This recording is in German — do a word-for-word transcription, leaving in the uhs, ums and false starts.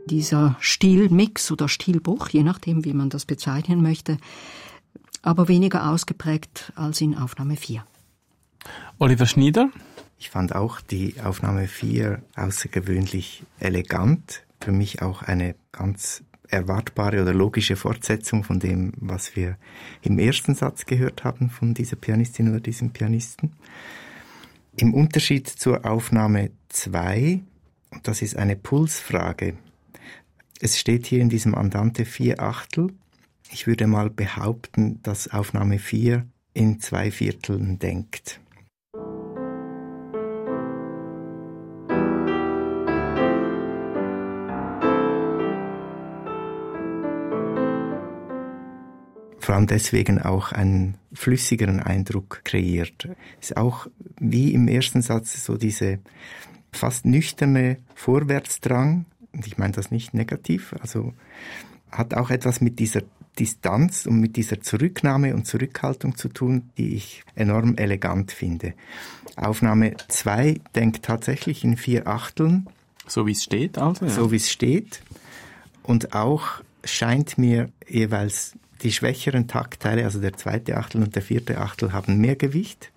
dieser Stilmix oder Stilbruch, je nachdem, wie man das bezeichnen möchte, aber weniger ausgeprägt als in Aufnahme vier. Oliver Schneider? Ich fand auch die Aufnahme vier außergewöhnlich elegant. Für mich auch eine ganz erwartbare oder logische Fortsetzung von dem, was wir im ersten Satz gehört haben von dieser Pianistin oder diesem Pianisten. Im Unterschied zur Aufnahme zwei, und das ist eine Pulsfrage, es steht hier in diesem Andante vier Achtel. Ich würde mal behaupten, dass Aufnahme vier in zwei Vierteln denkt. Vor allem deswegen auch einen flüssigeren Eindruck kreiert. Es ist auch wie im ersten Satz so diese fast nüchterne Vorwärtsdrang, und ich meine das nicht negativ, also hat auch etwas mit dieser Distanz und mit dieser Zurücknahme und Zurückhaltung zu tun, die ich enorm elegant finde. Aufnahme zwei denkt tatsächlich in vier Achteln. So wie es steht also? Ja. So wie es steht. Und auch scheint mir jeweils die schwächeren Taktteile, also der zweite Achtel und der vierte Achtel, haben mehr Gewicht.